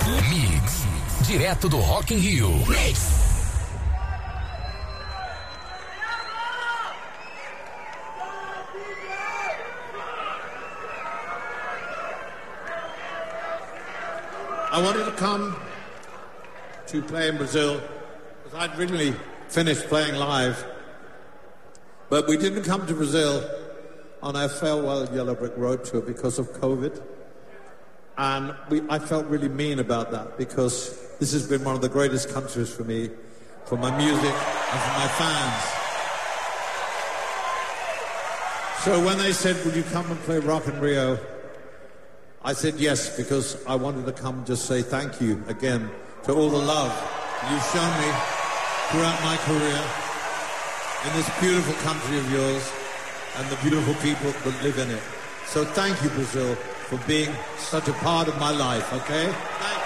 Mix, direto do Rock in Rio. Mix. I wanted to come to play in Brazil because I'd really finished playing live. But we didn't come to Brazil on our farewell Yellow Brick Road tour because of COVID. And I felt really mean about that because this has been one of the greatest countries for me, for my music and for my fans. So when they said, would you come and play Rock in Rio? I said yes, because I wanted to come and just say thank you again to all the love you've shown me throughout my career in this beautiful country of yours and the beautiful people that live in it. So thank you, Brazil, for being such a part of my life, okay? Thank you.